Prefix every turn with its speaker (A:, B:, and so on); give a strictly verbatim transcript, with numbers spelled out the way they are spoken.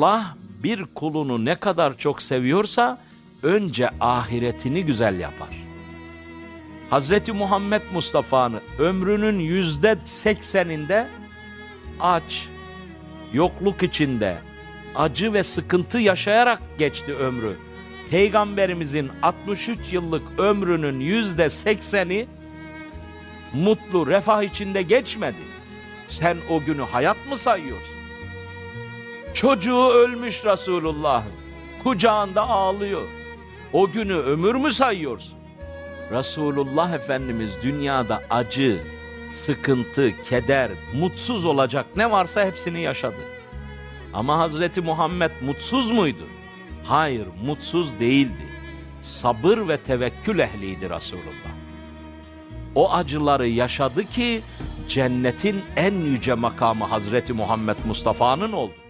A: Allah bir kulunu ne kadar çok seviyorsa önce ahiretini güzel yapar. Hazreti Muhammed Mustafa'nın ömrünün yüzde sekseninde aç, yokluk içinde, acı ve sıkıntı yaşayarak geçti ömrü. Peygamberimizin altmış üç yıllık ömrünün yüzde sekseni mutlu, refah içinde geçmedi. Sen o günü hayat mı sayıyorsun? Çocuğu ölmüş Resulullah'ın, kucağında ağlıyor. O günü ömür mü sayıyorsun? Resulullah Efendimiz dünyada acı, sıkıntı, keder, mutsuz olacak ne varsa hepsini yaşadı. Ama Hazreti Muhammed mutsuz muydu? Hayır, mutsuz değildi. Sabır ve tevekkül ehliydi Resulullah. O acıları yaşadı ki cennetin en yüce makamı Hazreti Muhammed Mustafa'nın oldu.